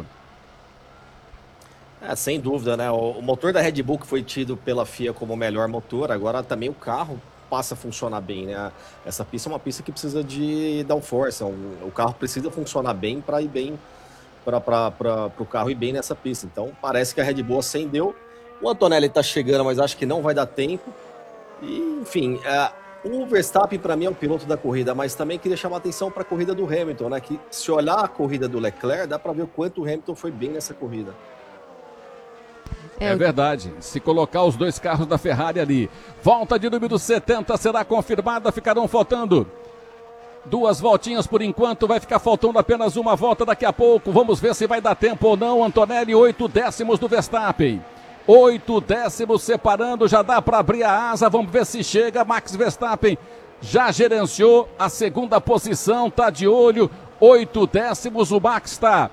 Sem dúvida, né? O motor da Red Bull, que foi tido pela FIA como o melhor motor, agora também o carro passa a funcionar bem, né? Essa pista é uma pista que precisa de downforce, o carro precisa funcionar bem para ir bem, para o carro ir bem nessa pista. Então parece que a Red Bull acendeu. O Antonelli está chegando, mas acho que não vai dar tempo. E, enfim, o Verstappen para mim é o piloto da corrida, mas também queria chamar a atenção para a corrida do Hamilton, né? Que se olhar a corrida do Leclerc, dá para ver o quanto o Hamilton foi bem nessa corrida. É verdade, se colocar os dois carros da Ferrari ali, volta de número 70 será confirmada, ficarão faltando 2 voltinhas por enquanto, vai ficar faltando apenas uma volta daqui a pouco, vamos ver se vai dar tempo ou não. Antonelli, 8 décimos do Verstappen, 8 décimos separando, já dá para abrir a asa, vamos ver se chega. Max Verstappen já gerenciou a segunda posição, tá de olho, 8 décimos, o Max está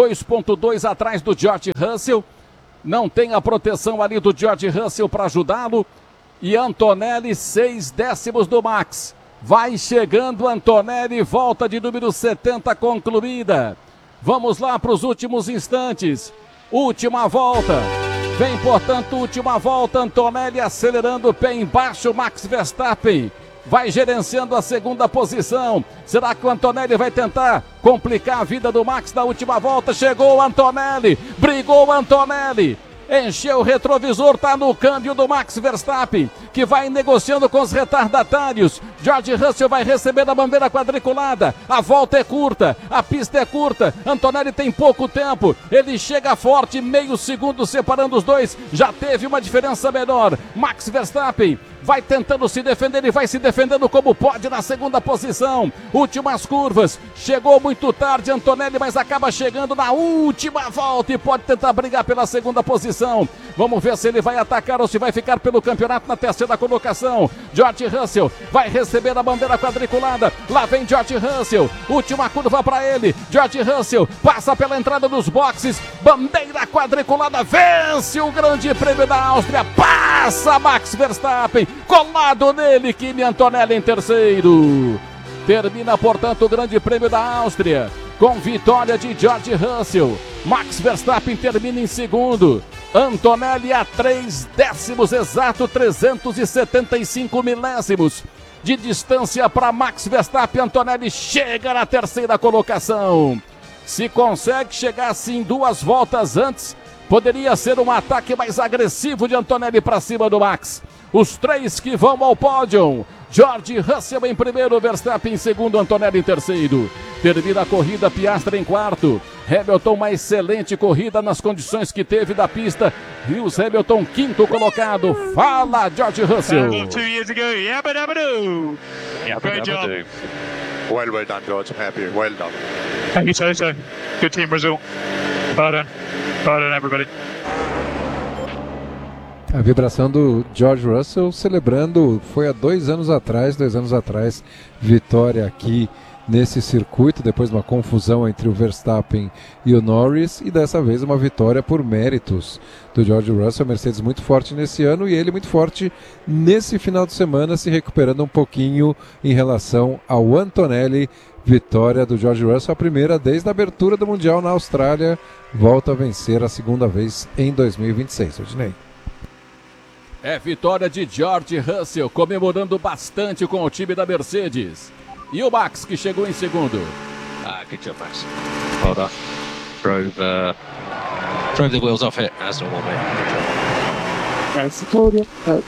2,2 atrás do George Russell. Não tem a proteção ali do George Russell para ajudá-lo. E Antonelli, 6 décimos do Max. Vai chegando Antonelli, volta de número 70 concluída. Vamos lá para os últimos instantes. Última volta. Vem, portanto, última volta. Antonelli acelerando o pé embaixo. Max Verstappen vai gerenciando a segunda posição. Será que o Antonelli vai tentar complicar a vida do Max na última volta? Chegou o Antonelli, brigou o Antonelli, encheu o retrovisor, tá no câmbio do Max Verstappen, que vai negociando com os retardatários. George Russell vai receber a bandeira quadriculada, a volta é curta, a pista é curta, Antonelli tem pouco tempo, ele chega forte, meio segundo separando os dois, já teve uma diferença menor. Max Verstappen vai tentando se defender e vai se defendendo como pode na segunda posição. Últimas curvas, chegou muito tarde Antonelli, mas acaba chegando na última volta e pode tentar brigar pela segunda posição. Vamos ver se ele vai atacar ou se vai ficar pelo campeonato na terceira colocação. George Russell vai receber a bandeira quadriculada, lá vem George Russell, última curva para ele. George Russell passa pela entrada dos boxes, bandeira quadriculada, vence o Grande Prêmio da Áustria, passa Max Verstappen, colado nele, Kimi Antonelli em terceiro. Termina, portanto, o Grande Prêmio da Áustria com vitória de George Russell. Max Verstappen termina em segundo. Antonelli a 3 décimos exato, 375 milésimos de distância para Max Verstappen. Antonelli chega na terceira colocação. Se consegue chegar assim 2 voltas antes, poderia ser um ataque mais agressivo de Antonelli para cima do Max. Os 3 que vão ao pódio: George Russell em primeiro, Verstappen em segundo, Antonelli em terceiro. Termina a corrida, Piastri em quarto. Hamilton, uma excelente corrida nas condições que teve da pista. Lewis Hamilton, quinto colocado. Fala, George Russell. 2 years ago, great job. Well done, George. I'm happy. Well done. Thank you so. Good team Brazil. Well done everybody. A vibração do George Russell celebrando, foi há 2 anos atrás, vitória aqui nesse circuito, depois de uma confusão entre o Verstappen e o Norris, e dessa vez uma vitória por méritos do George Russell. Mercedes muito forte nesse ano e ele muito forte nesse final de semana, se recuperando um pouquinho em relação ao Antonelli. Vitória do George Russell, a primeira desde a abertura do Mundial na Austrália, volta a vencer a segunda vez em 2026. Odinei. É vitória de George Russell, comemorando bastante com o time da Mercedes. E o Max, que chegou em segundo. Good job, Max. Well done. Drove the wheels off it, as normal, mate.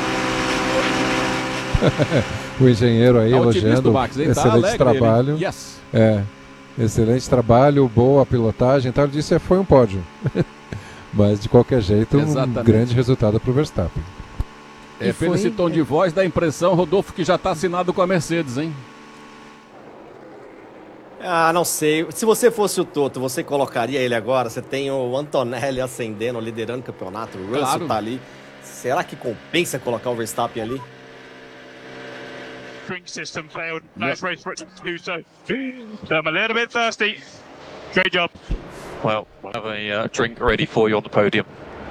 O engenheiro aí elogiando, Max, excelente trabalho. Yes. Excelente trabalho, boa pilotagem, ele disse foi um pódio. Mas de qualquer jeito, exatamente, um grande resultado para o Verstappen. Pelo esse tom de voz, dá a impressão, Rodolfo, que já está assinado com a Mercedes, hein? Não sei. Se você fosse o Toto, você colocaria ele agora? Você tem o Antonelli ascendendo, liderando o campeonato, o Russell tá ali. Será que compensa colocar o Verstappen ali? Drink system failed. Nice race for it to do so. I'm a little bit thirsty. Great job. Well, we'll have a drink ready for you on the podium.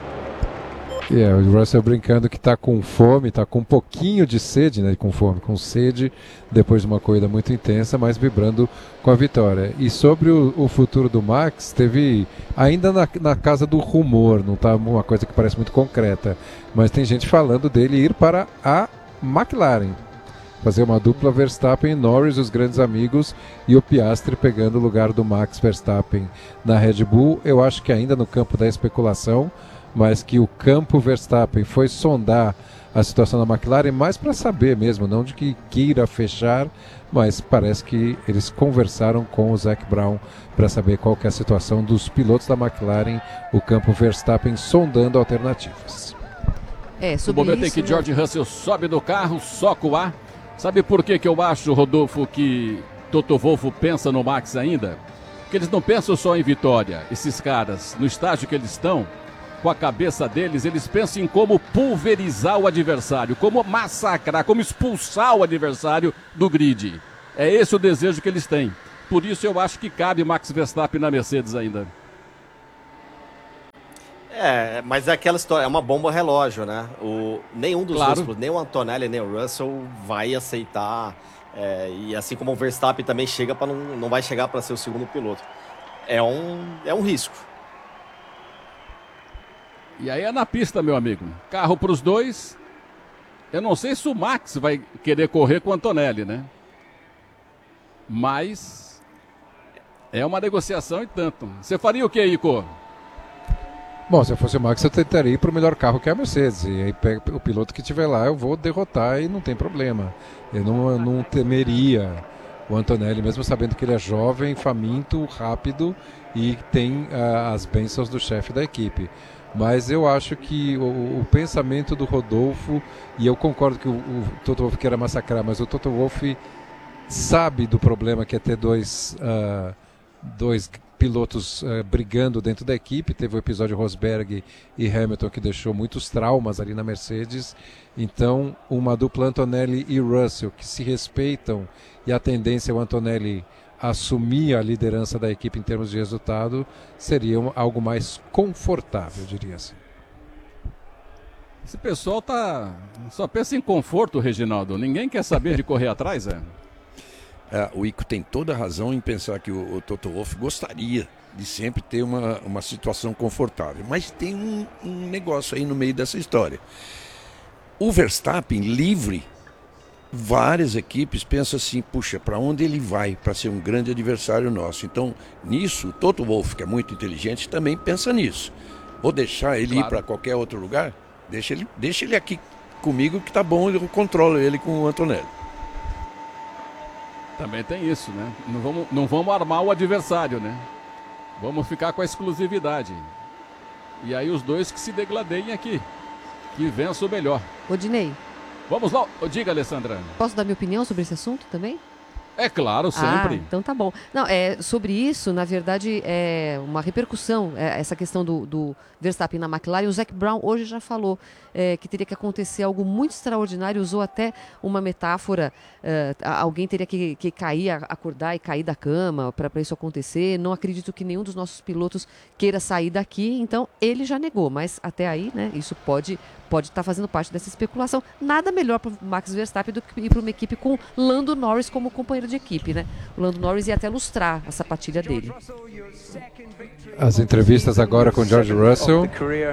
O Russell brincando que está com fome, está com um pouquinho de sede, né? Com sede, depois de uma corrida muito intensa, mas vibrando com a vitória. E sobre o futuro do Max, teve ainda na casa do rumor, não está uma coisa que parece muito concreta, mas tem gente falando dele ir para a McLaren. Fazer uma dupla Verstappen e Norris, os grandes amigos, e o Piastri pegando o lugar do Max Verstappen na Red Bull. Eu acho que ainda no campo da especulação, mas que o campo Verstappen foi sondar a situação da McLaren, mais para saber mesmo, não de que queira fechar, mas parece que eles conversaram com o Zac Brown para saber qual que é a situação dos pilotos da McLaren, o campo Verstappen sondando alternativas. No momento em que George Russell sobe do carro, soca o ar. Sabe por que eu acho, Rodolfo, que Toto Wolff pensa no Max ainda? Porque eles não pensam só em vitória. Esses caras, no estágio que eles estão, com a cabeça deles, eles pensam em como pulverizar o adversário, como massacrar, como expulsar o adversário do grid. É esse o desejo que eles têm. Por isso eu acho que cabe Max Verstappen na Mercedes ainda. Mas é aquela história, é uma bomba relógio, né? Nenhum dos dois, nem o Antonelli nem o Russell vai aceitar. E assim como o Verstappen também chega para não vai chegar para ser o segundo piloto. É um risco. E aí é na pista, meu amigo. Carro para os dois. Eu não sei se o Max vai querer correr com o Antonelli, né? Mas é uma negociação e tanto. Você faria o que, Ico? Bom, se eu fosse o Max, eu tentaria ir para o melhor carro que é a Mercedes. E aí pega o piloto que estiver lá, eu vou derrotar e não tem problema. Eu não temeria o Antonelli, mesmo sabendo que ele é jovem, faminto, rápido e tem as bênçãos do chefe da equipe. Mas eu acho que o pensamento do Rodolfo, e eu concordo que o Toto Wolff queira massacrar, mas o Toto Wolff sabe do problema que é ter dois pilotos brigando dentro da equipe. Teve o episódio Rosberg e Hamilton que deixou muitos traumas ali na Mercedes. Então, uma dupla Antonelli e Russell que se respeitam, e a tendência é o Antonelli assumir a liderança da equipe em termos de resultado, seria algo mais confortável, eu diria assim. Esse pessoal só pensa em conforto, Reginaldo. Ninguém quer saber de correr atrás, O Ico tem toda a razão em pensar que o Toto Wolff gostaria de sempre ter uma situação confortável. Mas tem um negócio aí no meio dessa história. O Verstappen, livre, várias equipes pensam assim, puxa, para onde ele vai para ser um grande adversário nosso? Então, nisso, o Toto Wolff, que é muito inteligente, também pensa nisso. Vou deixar ele ir para qualquer outro lugar? Deixa ele aqui comigo que tá bom, eu controlo ele com o Antonelli. Também tem isso, né? Não vamos armar o adversário, né? Vamos ficar com a exclusividade. E aí os dois que se degladeiem aqui, que vença o melhor. Odinei. Vamos lá, diga, Alessandra. Posso dar minha opinião sobre esse assunto também? É claro, sempre. Então tá bom. Não, sobre isso, na verdade, é uma repercussão, essa questão do Verstappen na McLaren. O Zac Brown hoje já falou que teria que acontecer algo muito extraordinário, usou até uma metáfora, alguém teria que cair, acordar e cair da cama para isso acontecer. Não acredito que nenhum dos nossos pilotos queira sair daqui, então ele já negou, mas até aí, né, isso pode estar fazendo parte dessa especulação. Nada melhor para o Max Verstappen do que ir para uma equipe com Lando Norris como companheiro de equipe, né? O Lando Norris ia até lustrar a sapatilha dele. As entrevistas agora com George Russell.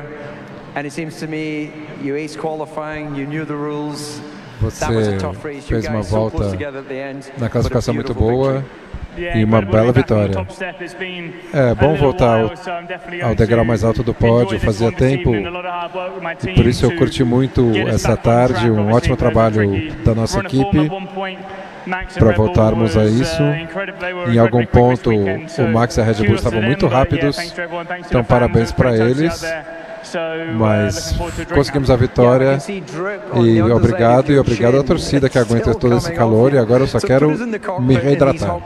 Você fez uma volta na classificação muito boa e uma bela vitória. É bom voltar ao degrau mais alto do pódio, fazia tempo, e por isso eu curti muito essa tarde, um ótimo trabalho da nossa equipe para voltarmos a isso. Em algum ponto o Max e a Red Bull estavam muito rápidos, então parabéns para eles. Mas conseguimos a vitória e obrigado à torcida que aguenta todo esse calor, e agora eu só quero me reidratar.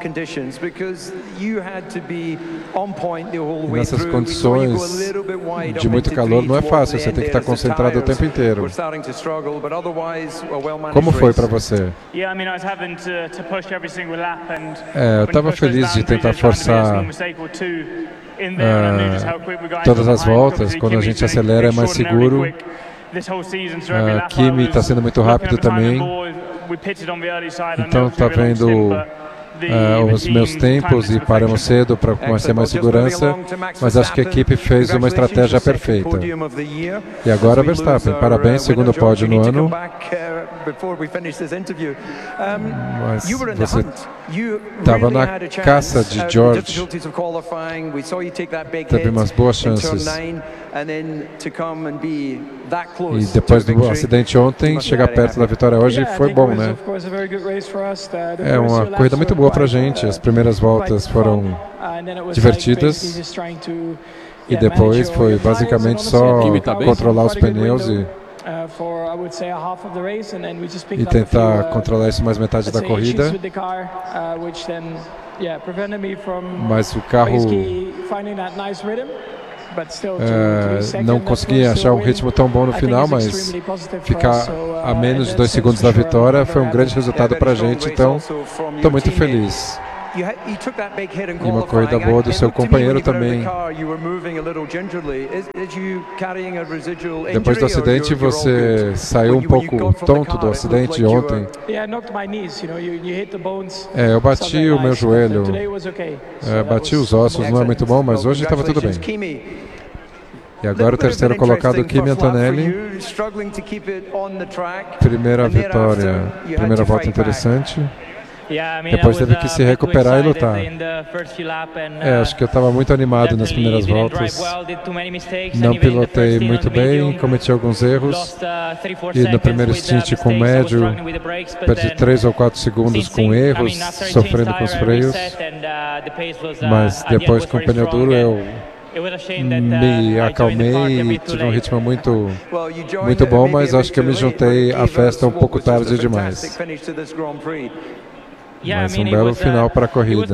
E nessas condições de muito calor não é fácil, você tem que estar concentrado o tempo inteiro. Como foi para você? Eu estava feliz de tentar forçar todas as voltas. Quando a gente acelera é mais seguro. Kimi está sendo muito rápido também, então está vendo os meus tempos e paramos cedo para ter mais segurança, mas acho que a equipe fez uma estratégia perfeita. E agora Verstappen, parabéns, segundo pódio no ano. Mas você estava na caça de George, teve umas boas chances E depois do acidente ontem, chegar perto da vitória hoje foi bom, né? É uma corrida muito boa pra gente. As primeiras voltas foram divertidas e depois foi basicamente só controlar os pneus e tentar controlar isso mais metade da corrida. Mas o carro não conseguia achar um ritmo tão bom no final, mas ficar a menos de 2 segundos da vitória foi um grande resultado para a gente, então estou muito feliz. E uma corrida boa do seu companheiro também. Depois do acidente, você saiu um pouco tonto do acidente ontem. Eu bati o meu joelho, bati os ossos, não é muito bom, mas hoje estava tudo bem. E agora o terceiro colocado, Kimi Antonelli. Primeira vitória, primeira volta interessante. Depois teve que se recuperar e lutar. Acho que eu estava muito animado nas primeiras voltas. Não pilotei muito bem, cometi alguns erros. E no primeiro stint com médio, perdi 3 ou 4 segundos com erros, sofrendo com os freios. Mas depois com o pneu duro eu me acalmei e tive um ritmo muito bom, mas acho que eu me juntei à festa um pouco tarde demais. Mas um belo final para a corrida.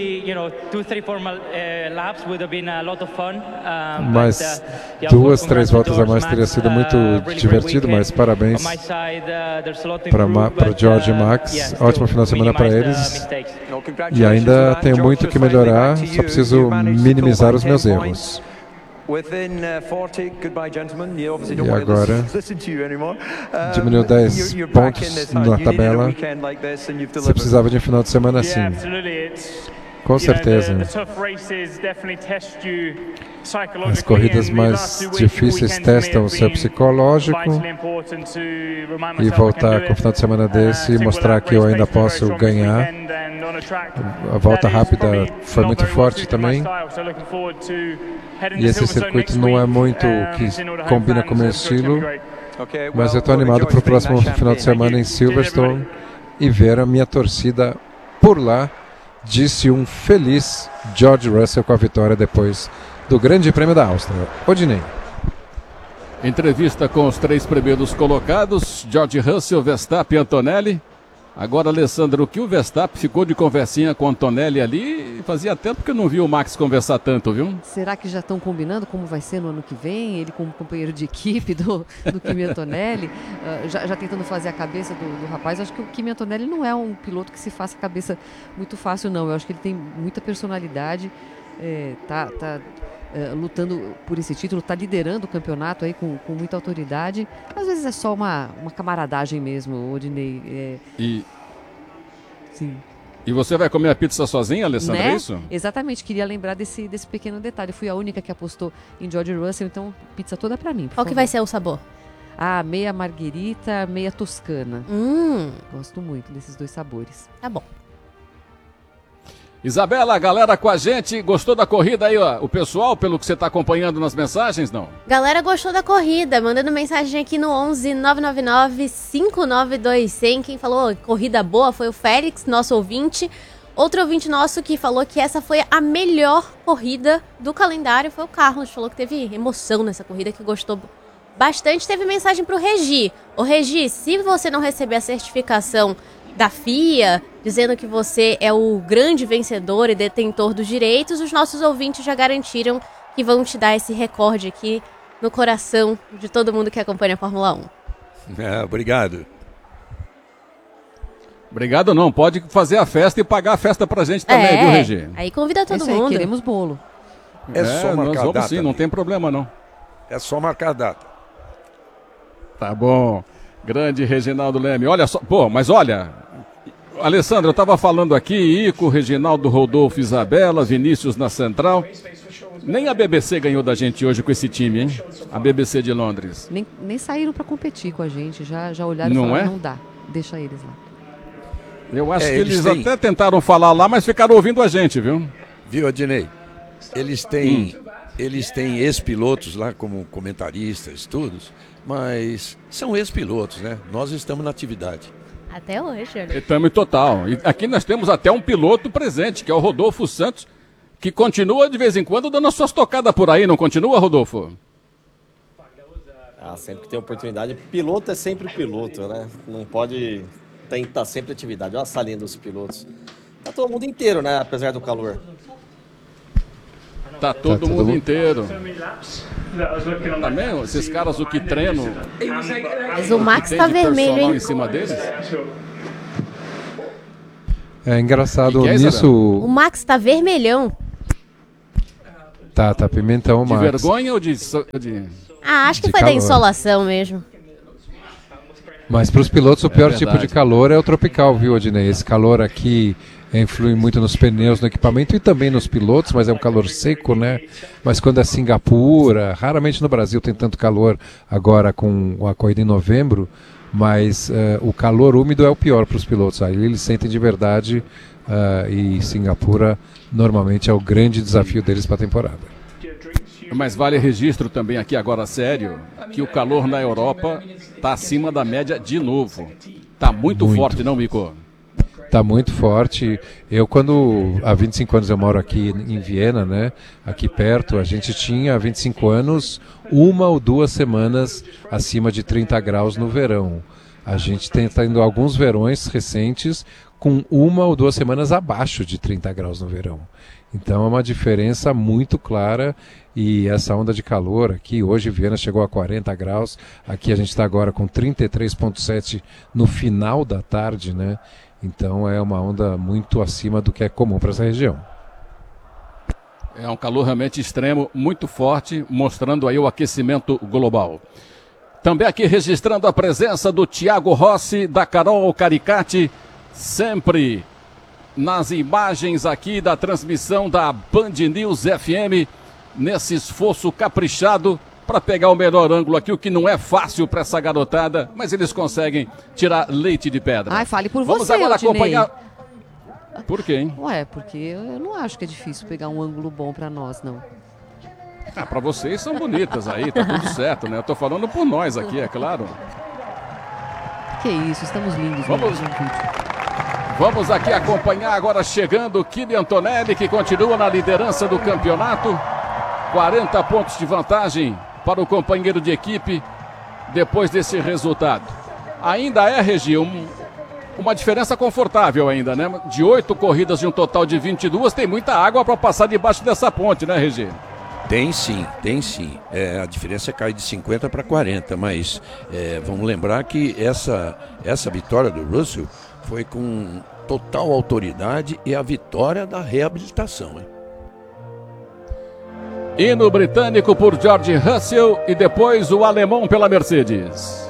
Mas 2, 3 voltas a mais teria sido muito divertido, mas parabéns para o George e Max. Ótimo final de semana para eles. E ainda tenho muito que melhorar, só preciso minimizar os meus erros. E agora diminuiu 10 pontos na tabela. Você precisava de um final de semana assim. Com certeza. As corridas mais difíceis testam o seu psicológico. E voltar com um final de semana desse e mostrar que eu ainda posso ganhar. A volta rápida foi muito forte também. E esse circuito não é muito que combina com o meu estilo. Mas eu estou animado para o próximo final de semana em Silverstone e ver a minha torcida por lá. Disse um feliz George Russell com a vitória depois do Grande Prêmio da Áustria. Odinei. Entrevista com os 3 primeiros colocados, George Russell, Verstappen e Antonelli. Agora, Alessandro, o que o Verstappen ficou de conversinha com o Antonelli ali, fazia tempo que eu não vi o Max conversar tanto, viu? Será que já estão combinando como vai ser no ano que vem? Ele como companheiro de equipe do Kimi Antonelli, já tentando fazer a cabeça do rapaz. Acho que o Kimi Antonelli não é um piloto que se faça a cabeça muito fácil, não. Eu acho que ele tem muita personalidade, lutando por esse título, está liderando o campeonato aí com muita autoridade. Às vezes é só uma camaradagem mesmo, Odinei. Sim. E você vai comer a pizza sozinha, Alessandra, né? É isso? Exatamente, queria lembrar desse pequeno detalhe. Fui a única que apostou em George Russell, então pizza toda pra mim. Qual que vai ser o sabor? Meia marguerita, meia toscana. Gosto muito desses 2 sabores. Tá bom. Isabela, a galera com a gente, gostou da corrida aí, ó? O pessoal, pelo que você está acompanhando nas mensagens, não? Galera gostou da corrida, mandando mensagem aqui no 11 999 592 100. Quem falou corrida boa foi o Félix, nosso ouvinte. Outro ouvinte nosso que falou que essa foi a melhor corrida do calendário foi o Carlos. Falou que teve emoção nessa corrida, que gostou bastante. Teve mensagem para o Regi. Ô Regi, se você não receber a certificação da FIA, dizendo que você é o grande vencedor e detentor dos direitos, os nossos ouvintes já garantiram que vão te dar esse recorde aqui no coração de todo mundo que acompanha a Fórmula 1. Obrigado. Obrigado não, pode fazer a festa e pagar a festa pra gente também, viu, Regi? Aí convida todo mundo. Aí, queremos bolo. É só marcar nós vamos data, sim, não tem problema não. É só marcar a data. Tá bom. Grande Reginaldo Leme. Olha só, mas olha, Alessandro, eu estava falando aqui, Ico, Reginaldo, Rodolfo, Isabela, Vinícius na central. Nem a BBC ganhou da gente hoje com esse time, hein? A BBC de Londres. Nem saíram para competir com a gente, já olharam e falaram, não dá, deixa eles lá. Eu acho que eles até tentaram falar lá, mas ficaram ouvindo a gente, viu? Viu, Adinei? Eles Eles têm ex-pilotos lá como comentaristas, todos, mas são ex-pilotos, né? Nós estamos na atividade. Até hoje, olha. Estamos em total. E aqui nós temos até um piloto presente, que é o Rodolfo Santos, que continua de vez em quando dando as suas tocadas por aí, não continua, Rodolfo? Sempre que tem oportunidade. Piloto é sempre piloto, né? Não pode... Tem que estar sempre em atividade. Olha a salinha dos pilotos. Tá todo mundo inteiro, né? Apesar do calor. Tá todo mundo inteiro. Também, esses caras o que treinam. Mas o Max tá vermelho, hein? Em cima deles. É engraçado que é, nisso. O Max tá vermelhão. Tá pimentão, De Max. vergonha ou de... Acho que De foi da calor. insolação mesmo. Mas para os pilotos o pior tipo verdade. de calor é o tropical, viu, Odinei? Esse calor aqui influi muito nos pneus, no equipamento e também nos pilotos, mas é um calor seco, né? Mas quando é Singapura, raramente no Brasil tem tanto calor agora com a corrida em novembro, mas o calor úmido é o pior para os pilotos. Aí eles sentem de verdade e Singapura normalmente é o grande desafio deles para a temporada. Mas vale registro também aqui agora sério, que o calor na Europa está acima da média de novo. Está muito forte, não, Mico? Está muito forte. Eu, há 25 anos eu moro aqui em Viena, né? Aqui perto, a gente tinha há 25 anos 1 ou 2 semanas acima de 30 graus no verão. A gente está indo alguns verões recentes com 1 ou 2 semanas abaixo de 30 graus no verão. Então é uma diferença muito clara e essa onda de calor aqui, hoje Viena chegou a 40 graus, aqui a gente está agora com 33,7 no final da tarde, né? Então é uma onda muito acima do que é comum para essa região. É um calor realmente extremo, muito forte, mostrando aí o aquecimento global. Também aqui registrando a presença do Thiago Rossi, da Carol Caricati, sempre nas imagens aqui da transmissão da Band News FM, nesse esforço caprichado para pegar o melhor ângulo aqui, o que não é fácil para essa garotada, mas eles conseguem tirar leite de pedra. Ai, fale por Vamos você, agora Odinei. acompanhar. Por quê, hein? Ué, porque eu não acho que é difícil pegar um ângulo bom para nós, não. Para vocês são bonitas aí, tá tudo certo, né? Eu tô falando por nós aqui, é claro. Que isso, estamos lindos. Vamos aqui acompanhar agora chegando o Kimi Antonelli, que continua na liderança do campeonato. 40 pontos de vantagem para o companheiro de equipe depois desse resultado. Ainda é, Regi, uma diferença confortável ainda, né? De 8 corridas de um total de 22, tem muita água para passar debaixo dessa ponte, né, Regi? Tem sim. A diferença cai de 50 para 40, mas vamos lembrar que essa vitória do Russell foi com total autoridade e a vitória da reabilitação, hein? Hino britânico por George Russell e depois o alemão pela Mercedes.